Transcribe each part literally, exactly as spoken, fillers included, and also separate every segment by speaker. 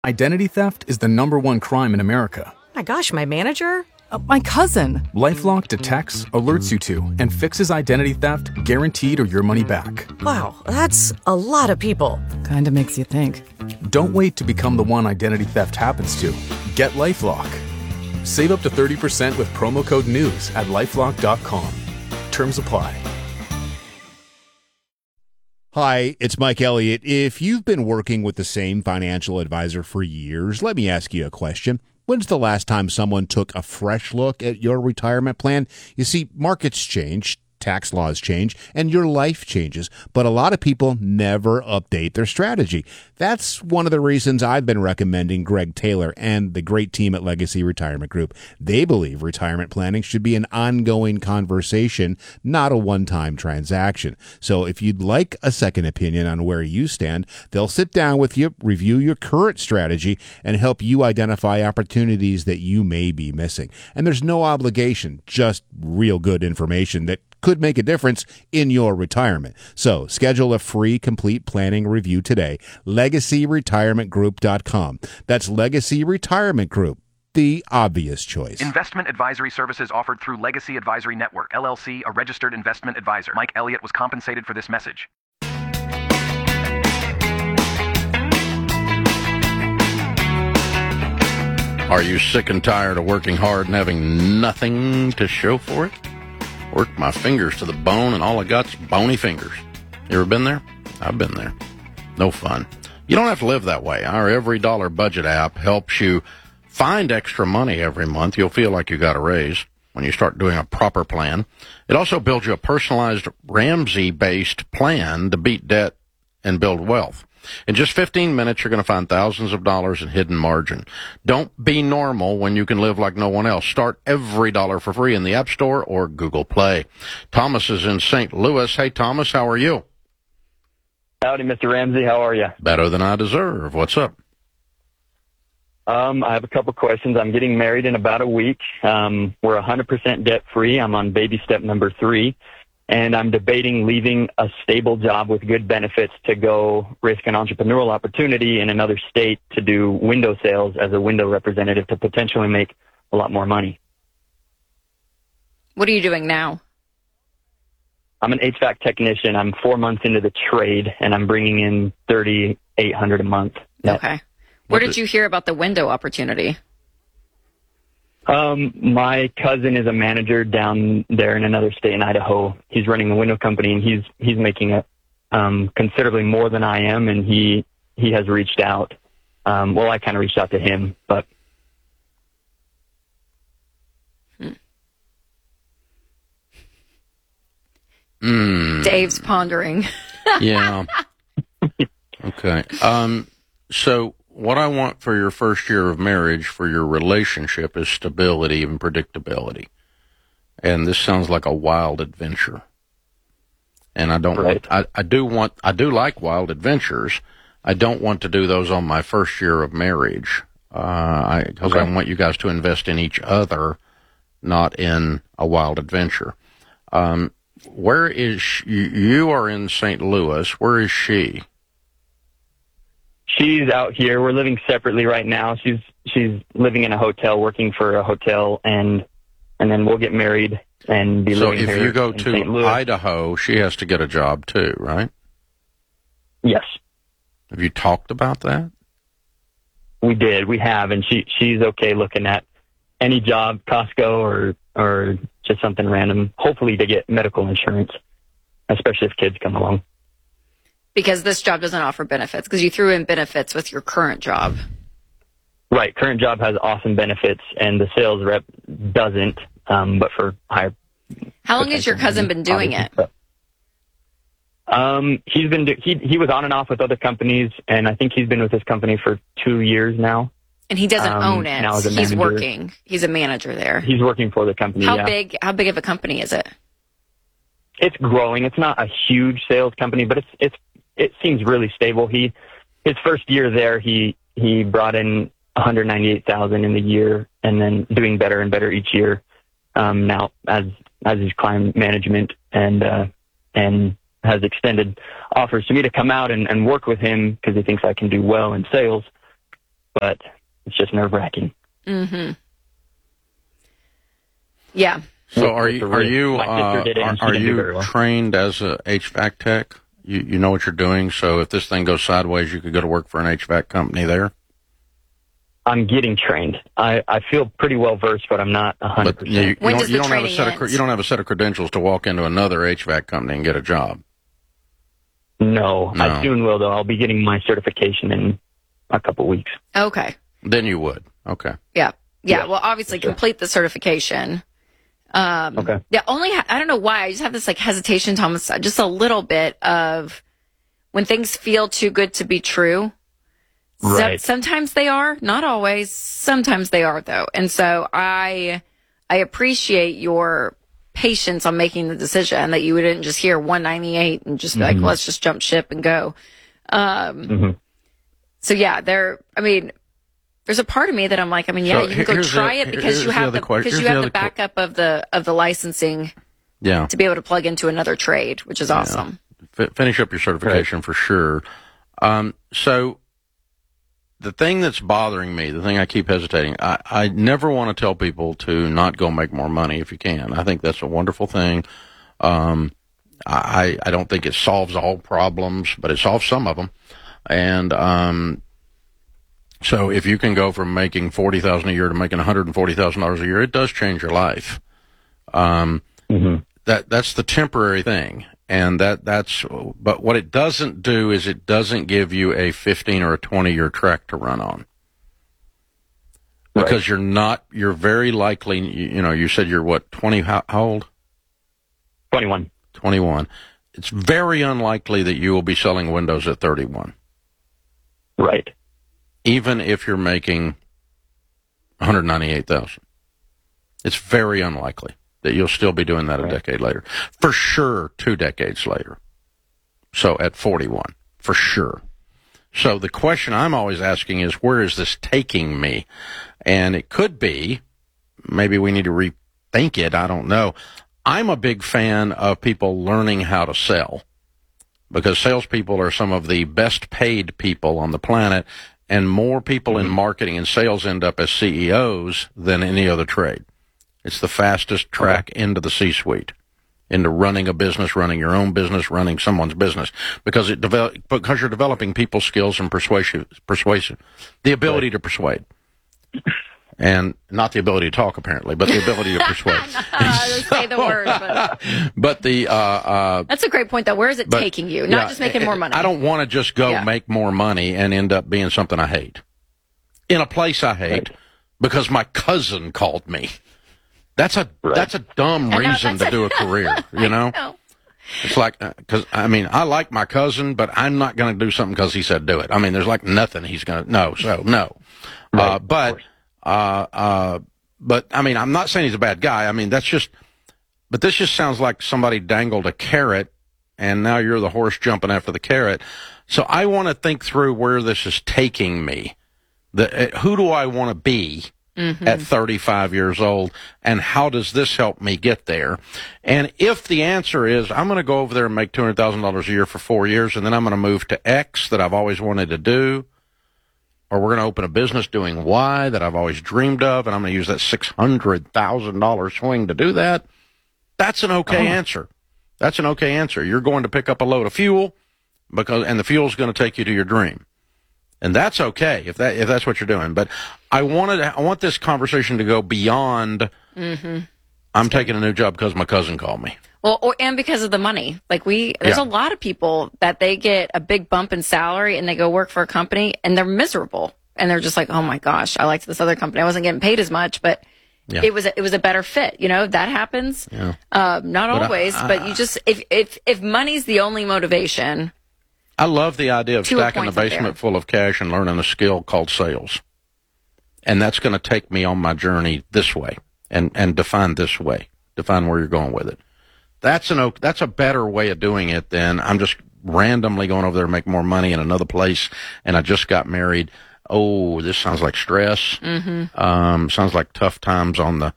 Speaker 1: Identity theft is the number one crime in America.
Speaker 2: My gosh, my manager?
Speaker 3: Uh, my cousin.
Speaker 1: LifeLock detects, alerts you to, and fixes identity theft guaranteed or your money back.
Speaker 2: Wow, that's a lot of people.
Speaker 3: Kinda makes you think.
Speaker 1: Don't wait to become the one identity theft happens to. Get LifeLock. Save up to thirty percent with promo code NEWS at lifelock dot com. Terms apply.
Speaker 4: Hi, it's Mike Elliott. If you've been working with the same financial advisor for years, let me ask you a question. When's the last time someone took a fresh look at your retirement plan? You see, markets change, tax laws change, and your life changes, but a lot of people never update their strategy. That's one of the reasons I've been recommending Greg Taylor and the great team at Legacy Retirement Group. They believe retirement planning should be an ongoing conversation, not a one-time transaction. So if you'd like a second opinion on where you stand, they'll sit down with you, review your current strategy, and help you identify opportunities that you may be missing. And there's no obligation, just real good information that could make a difference in your retirement. So schedule a free complete planning review today. legacy retirement group dot com. That's Legacy Retirement Group, the obvious choice.
Speaker 5: Investment advisory services offered through Legacy Advisory Network, L L C, a registered investment advisor. Mike Elliott was compensated for this message.
Speaker 6: Are you sick and tired of working hard and having nothing to show for it? Worked my fingers to the bone, and all I got's bony fingers. You ever been there? I've been there. No fun. You don't have to live that way. Our Every Dollar Budget app helps you find extra money every month. You'll feel like you got a raise when you start doing a proper plan. It also builds you a personalized Ramsey-based plan to beat debt and build wealth. In just fifteen minutes, you're going to find thousands of dollars in hidden margin. Don't be normal when you can live like no one else. Start Every Dollar for free in the App Store or Google Play. Thomas is in Saint Louis. Hey, Thomas, how are you?
Speaker 7: Howdy, Mister Ramsey. How are you?
Speaker 6: Better than I deserve. What's up?
Speaker 7: Um, I have a couple questions. I'm getting married in about a week. Um, we're one hundred percent debt-free. I'm on baby step number three. And I'm debating leaving a stable job with good benefits to go risk an entrepreneurial opportunity in another state to do window sales as a window representative to potentially make a lot more money.
Speaker 8: What are you doing now?
Speaker 7: I'm an H V A C technician. I'm four months into the trade, and I'm bringing in thirty-eight hundred dollars a month.
Speaker 8: Okay. Where did you hear about the window opportunity?
Speaker 7: Um, my cousin is a manager down there in another state in Idaho. He's running a window company, and he's he's making it um, considerably more than I am, and he he has reached out. Um, well, I kind of reached out to him, but
Speaker 8: hmm.
Speaker 6: Mm.
Speaker 8: Dave's pondering.
Speaker 6: Yeah. Okay. Um. So. What I want for your first year of marriage, for your relationship, is stability and predictability. And this sounds like a wild adventure. And I don't
Speaker 7: right.
Speaker 6: want, I, I do want, I do like wild adventures. I don't want to do those on my first year of marriage. Uh, I, because
Speaker 7: okay.
Speaker 6: I want you guys to invest in each other, not in a wild adventure. Um, where is she? You are in Saint Louis. Where is she?
Speaker 7: She's out here. We're living separately right now. She's she's living in a hotel, working for a hotel, and and then we'll get married and be
Speaker 6: so
Speaker 7: living here.
Speaker 6: So if you go
Speaker 7: in
Speaker 6: to
Speaker 7: Saint Louis.
Speaker 6: Idaho, she has to get a job too, right?
Speaker 7: Yes.
Speaker 6: Have you talked about that?
Speaker 7: We did. We have, and she she's okay looking at any job, Costco or or just something random. Hopefully to get medical insurance, especially if kids come along.
Speaker 8: Because this job doesn't offer benefits, because you threw in benefits with your current job.
Speaker 7: Right. Current job has awesome benefits, and the sales rep doesn't, um, but for higher.
Speaker 8: How long has your cousin been doing it?
Speaker 7: Um, he's been, do- he, he was on and off with other companies, and I think he's been with this company for two years now.
Speaker 8: And he doesn't
Speaker 7: um,
Speaker 8: own it.
Speaker 7: Now as a
Speaker 8: He's
Speaker 7: manager.
Speaker 8: working. He's a manager there.
Speaker 7: He's working for the company,
Speaker 8: How
Speaker 7: yeah.
Speaker 8: big, how big of a company is it?
Speaker 7: It's growing. It's not a huge sales company, but it's, it's, it seems really stable. He, his first year there, he, he brought in one hundred ninety-eight thousand in the year, and then doing better and better each year. Um, now as, as his client management and, uh, and has extended offers to me to come out and, and work with him because he thinks I can do well in sales. but it's just nerve wracking.
Speaker 8: Mm-hmm. Yeah.
Speaker 6: So are you are you
Speaker 7: My sister
Speaker 6: uh,
Speaker 7: did it,
Speaker 6: are,
Speaker 7: and she
Speaker 6: are
Speaker 7: didn't do
Speaker 6: you
Speaker 7: very well.
Speaker 6: trained as a H V A C tech? You you know what you're doing. So if this thing goes sideways, you could go to work for an H V A C company there.
Speaker 7: I'm getting trained. I, I feel pretty well versed, but I'm not one hundred
Speaker 6: But
Speaker 7: percent.
Speaker 6: you, you
Speaker 8: When
Speaker 6: don't,
Speaker 8: does
Speaker 6: you
Speaker 8: the
Speaker 6: don't have a
Speaker 8: training
Speaker 6: set of
Speaker 8: end?
Speaker 6: cre- you don't have a set of credentials to walk into another H V A C company and get a job.
Speaker 7: No,
Speaker 6: No.
Speaker 7: I soon will, though. I'll be getting my certification in a couple weeks.
Speaker 8: Okay.
Speaker 6: Then you would. Okay.
Speaker 8: Yeah. Yeah.
Speaker 7: Yeah,
Speaker 8: Well, obviously
Speaker 7: for sure.
Speaker 8: complete the certification. Um,
Speaker 7: Okay.
Speaker 8: Yeah. Only, I don't know why. I just have this like hesitation, Thomas, just a little bit of when things feel too good to be true. So-
Speaker 7: Right.
Speaker 8: sometimes they are, not always. Sometimes they are though. And so I, I appreciate your patience on making the decision that you didn't just hear one ninety-eight and just be like, let's just jump ship and go. Um,
Speaker 7: Mhm.
Speaker 8: So yeah, there, I mean, there's a part of me that I'm like, I mean, yeah,
Speaker 6: So
Speaker 8: you can
Speaker 6: here-
Speaker 8: go
Speaker 6: here's
Speaker 8: try
Speaker 6: the-
Speaker 8: it because
Speaker 6: here's
Speaker 8: you
Speaker 6: the
Speaker 8: have
Speaker 6: other
Speaker 8: the,
Speaker 6: que-
Speaker 8: because
Speaker 6: here's
Speaker 8: you
Speaker 6: the
Speaker 8: have the
Speaker 6: other que-
Speaker 8: backup of the, of the licensing
Speaker 6: Yeah.
Speaker 8: to be able to plug into another trade, which is awesome.
Speaker 6: F- finish up your certification for sure. Um, so the thing that's bothering me, the thing I keep hesitating, I, I never want to tell people to not go make more money if you can. I think that's a wonderful thing. Um, I, I don't think it solves all problems, but it solves some of them. And, um, so if you can go from making forty thousand dollars a year to making one hundred forty thousand dollars a year, it does change your life. Um,
Speaker 7: Mhm.
Speaker 6: that, that's the temporary thing. And that, that's, but what it doesn't do is it doesn't give you a fifteen or a twenty year track to run on. Because
Speaker 7: Right.
Speaker 6: you're not, you're very likely, you, you know, you said you're what, twenty, how, how old?
Speaker 7: twenty-one.
Speaker 6: twenty-one. It's very unlikely that you will be selling windows at thirty-one,
Speaker 7: Right.
Speaker 6: even if you're making one hundred ninety-eight thousand. It's very unlikely that you'll still be doing that a
Speaker 7: Right.
Speaker 6: decade later. For sure, two decades later. So at forty-one, for sure. So the question I'm always asking is, where is this taking me? And it could be, maybe we need to rethink it, I don't know. I'm a big fan of people learning how to sell, because salespeople are some of the best paid people on the planet, and more people in marketing and sales end up as C E Os than any other trade. It's the fastest track into the C-suite, into running a business, running your own business, running someone's business, because it develop, because you're developing people skills and persuasion, persuasion, the ability to persuade, and not the ability to talk apparently, but the ability to persuade.
Speaker 8: Uh, say the word, but
Speaker 6: But the uh, uh,
Speaker 8: that's a great point though. Where is it
Speaker 6: but,
Speaker 8: taking you? Not
Speaker 6: yeah,
Speaker 8: just making more money.
Speaker 6: I don't want to just go
Speaker 8: Yeah.
Speaker 6: make more money and end up being something I hate in a place I hate
Speaker 7: Right.
Speaker 6: because my cousin called me. That's a
Speaker 7: Right.
Speaker 6: that's a dumb
Speaker 8: I know,
Speaker 6: reason
Speaker 8: that's
Speaker 6: to do a career, you know?
Speaker 8: No.
Speaker 6: It's like, because, I mean, I like my cousin, but I'm not going to do something because he said do it. I mean, there's like nothing he's going to, no, so no. uh,
Speaker 7: Right, of
Speaker 6: but,
Speaker 7: course.
Speaker 6: uh, uh, but, I mean, I'm not saying he's a bad guy. I mean, that's just, but this just sounds like somebody dangled a carrot and now you're the horse jumping after the carrot. So I want to think through where this is taking me. The, uh, who do I want to be?
Speaker 8: Mm-hmm.
Speaker 6: At thirty-five years old, and how does this help me get there? And if the answer is I'm going to go over there and make two hundred thousand dollars a year for four years, and then I'm going to move to X that I've always wanted to do, or we're going to open a business doing Y that I've always dreamed of, and I'm going to use that six hundred thousand dollars swing to do that, that's an okay
Speaker 7: Uh-huh.
Speaker 6: answer. That's an okay answer. You're going to pick up a load of fuel, because and the fuel's going to take you to your dream. And that's okay if that if that's what you're doing. But I wanted I want this conversation to go beyond.
Speaker 8: Mm-hmm.
Speaker 6: I'm taking a new job because my cousin called me.
Speaker 8: Well, or, and because of the money. Like we, there's
Speaker 6: Yeah.
Speaker 8: a lot of people that they get a big bump in salary and they go work for a company and they're miserable. And they're just like, oh my gosh, I liked this other company. I wasn't getting paid as much, but
Speaker 6: Yeah.
Speaker 8: it was, a, it was a better fit. You know, that happens.
Speaker 6: Yeah.
Speaker 8: Um, not
Speaker 6: But I-
Speaker 8: always,
Speaker 6: I-
Speaker 8: but you just, if, if, if money's the only motivation,
Speaker 6: I love the idea of
Speaker 8: To a
Speaker 6: stacking the
Speaker 8: point from
Speaker 6: basement
Speaker 8: there.
Speaker 6: full of cash and learning a skill called sales. And that's going to take me on my journey this way and, and define this way, define where you're going with it. That's an o- that's a better way of doing it than I'm just randomly going over there to make more money in another place and I just got married. Oh, this sounds like stress.
Speaker 8: Mm-hmm.
Speaker 6: Um, sounds like tough times on the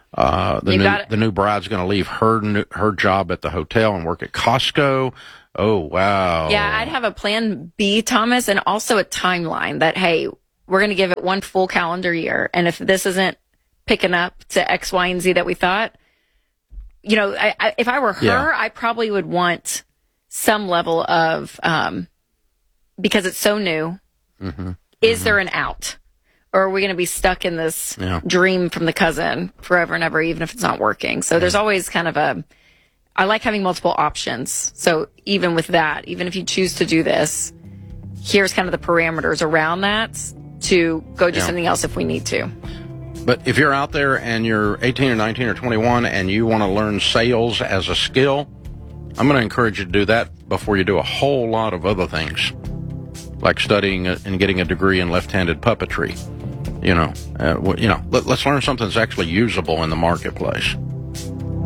Speaker 6: uh, the
Speaker 8: You
Speaker 6: new
Speaker 8: got it.
Speaker 6: the new bride's going to leave her new, her job at the hotel and work at Costco. Oh, wow.
Speaker 8: yeah, I'd have a plan B, Thomas, and also a timeline that, hey, we're going to give it one full calendar year. And if this isn't picking up to X, Y, and Z that we thought, you know, I, I, if I were her,
Speaker 6: Yeah.
Speaker 8: I probably would want some level of, um, because it's so new,
Speaker 6: Mm-hmm.
Speaker 8: is there an out? Or are we going to be stuck in this
Speaker 6: Yeah.
Speaker 8: dream from the cousin forever and ever, even if it's not working? So there's always kind of a, I like having multiple options. So even with that, even if you choose to do this, here's kind of the parameters around that to go do
Speaker 6: Yeah.
Speaker 8: something else if we need to.
Speaker 6: But if you're out there and you're eighteen or nineteen or twenty-one and you want to learn sales as a skill, I'm going to encourage you to do that before you do a whole lot of other things, like studying and getting a degree in left-handed puppetry. You know, uh, you know. Let, let's learn something that's actually usable in the marketplace.